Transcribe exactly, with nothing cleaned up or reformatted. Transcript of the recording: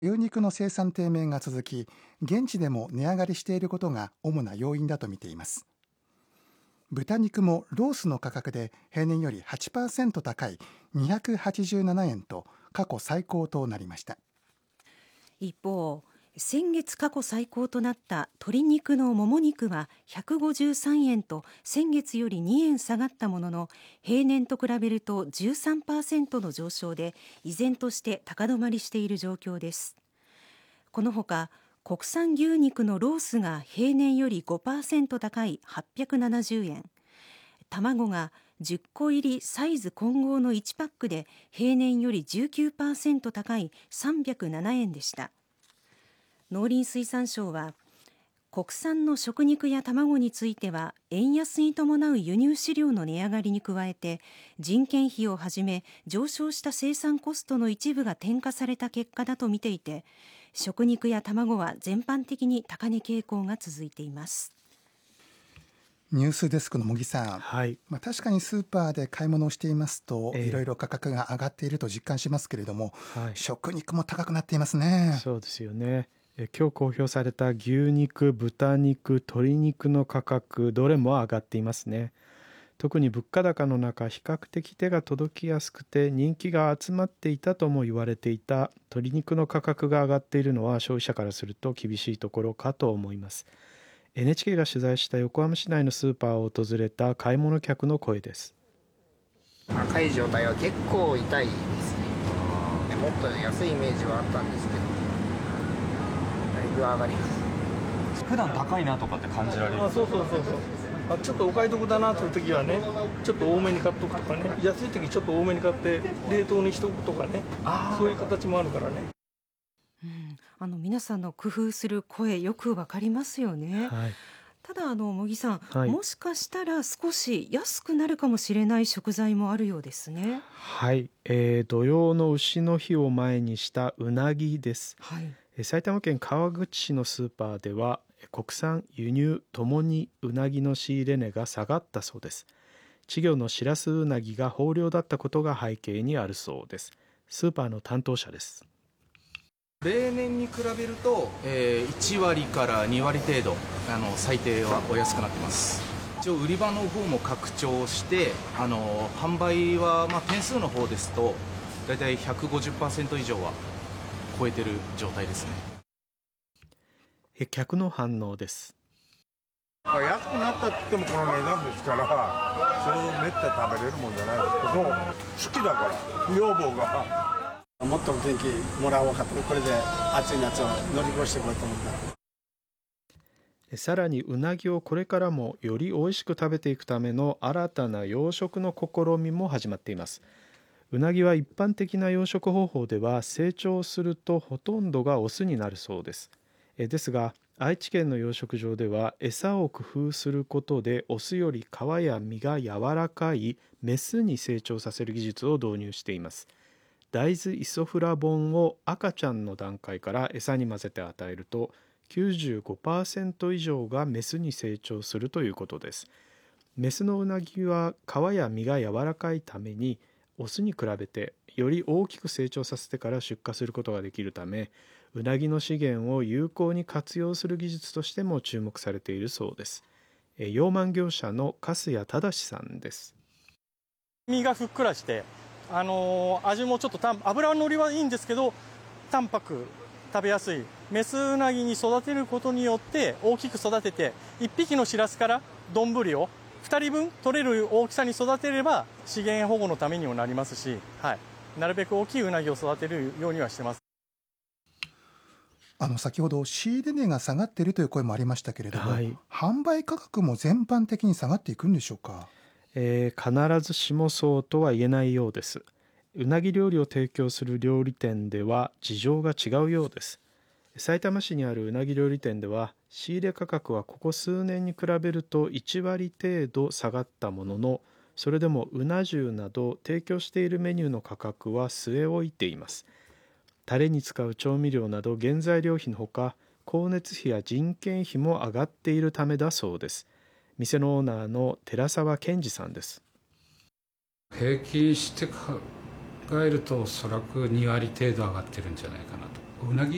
牛肉の生産低迷が続き、現地でも値上がりしていることが主な要因だと見ています。豚肉もロースの価格で平年より はちパーセント 高いにひゃくはちじゅうななえんと過去最高となりました。 一方、先月過去最高となった鶏肉のもも肉はひゃくごじゅうさんえんと先月よりにえん下がったものの、平年と比べると じゅうさんパーセント の上昇で依然として高止まりしている状況です。このほか国産牛肉のロースが平年より ごパーセント 高いはっぴゃくななじゅうえん、卵がじゅっこ入りサイズ混合のいちパックで平年より じゅうきゅうパーセント 高いさんびゃくななえんでした。農林水産省は、国産の食肉や卵については円安に伴う輸入飼料の値上がりに加えて、人件費をはじめ上昇した生産コストの一部が転嫁された結果だと見ていて、食肉や卵は全般的に高値傾向が続いています。 ニュースデスクの茂木さん、 はい、 まあ、確かにスーパーで買い物をしていますと、 ええ、 いろいろ価格が上がっていると実感しますけれども、 はい、 食肉も高くなっていますね。 そうですよね。え今日公表された牛肉、豚肉、鶏肉の価格、どれも上がっていますね。特に物価高の中、比較的手が届きやすくて人気が集まっていたとも言われていた鶏肉の価格が上がっているのは、消費者からすると厳しいところかと思います。 エヌエイチケー が取材した横浜市内のスーパーを訪れた買い物客の声です。 高い状態は結構痛いですね。もっと安いイメージはあったんですけど、だいぶ上がります。 普段高いなとかって感じられる？ あ、そうそうそうそう。あ、ちょっとお買い得だなという時はね、ちょっと多めに買っとくとかね、安い時ちょっと多めに買って冷凍にしとくとかね、そういう形もあるからね。 うん、あの皆さんの工夫する声、よくわかりますよね。 はい、 ただあの茂木さん、 はい、 もしかしたら少し安くなるかもしれない食材もあるようですね。 はい、えー、土曜の丑の日を前にしたうなぎです。 はい、 埼玉県川口市のスーパーでは国産輸入ともにうなぎの仕入れ値が下がったそうです。稚魚のしらすうなぎが豊漁だったことが背景にあるそうです。スーパーの担当者です。 例年に比べると、えー、いちわりからにわり程度あの最低はお安くなってます。一応売り場の方も拡張してあの販売は、まあ、点数の方ですとだいたい ひゃくごじゅっパーセント 以上は超えてる状態ですね。 客の反応です。 安くなったって言ってもこの値段ですから、それをめったに食べれるもんじゃないですけど、好きだから女房がもっと元気もらおうかと、これで暑い夏を乗り越していこうと思った。 さらにうなぎをこれからもより美味しく食べていくための新たな養殖の試みも始まっています。うなぎは一般的な養殖方法では成長するとほとんどがオスになるそうです。ですが愛知県の養殖場では餌を工夫することでオスより皮や身が柔らかいメスに成長させる技術を導入しています。大豆イソフラボンを赤ちゃんの段階から餌に混ぜて与えると きゅうじゅうごパーセント 以上がメスに成長するということです。メスのうなぎは皮や身が柔らかいためにオスに比べてより大きく成長させてから出荷することができるため、うなぎの資源を有効に活用する技術としても注目されているそうです。養鰻業者の粕谷忠さんです。 身がふっくらして、あのー、味もちょっとた脂のりはいいんですけど淡白食べやすいメスうなぎに育てることによって大きく育てていっぴきのしらすから丼をふたりぶん取れる大きさに育てれば資源保護のためにもなりますし、はい、なるべく大きいうなぎを育てるようにはしてます。 あの先ほど仕入れ値が下がっているという声もありましたけれども、 はい、 販売価格も全般的に下がっていくんでしょうか？ えー、必ずしもそうとは言えないようです。うなぎ料理を提供する料理店では事情が違うようです。さいたま市にあるうなぎ料理店では仕入れ価格はここ数年に比べるといちわり程度下がったものの、それでもうな重など提供しているメニューの価格は据え置いています。タレに使う調味料など原材料費のほか光熱費や人件費も上がっているためだそうです。店のオーナーの寺澤健二さんです。 平均して考えるとおそらくにわり程度上がってるんじゃないかなと。うなぎ